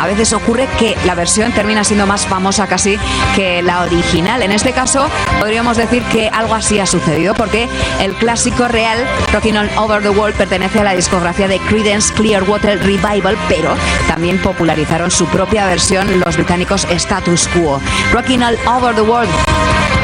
a veces ocurre que la versión termina siendo más famosa casi que la original. En este caso podríamos decir que algo así ha sucedido, porque el clásico real Rockin' All Over the World pertenece a la discografía de Creedence Clearwater Revival, pero también popularizaron su propia versión los británicos Status Quo. Rockin' All Over the World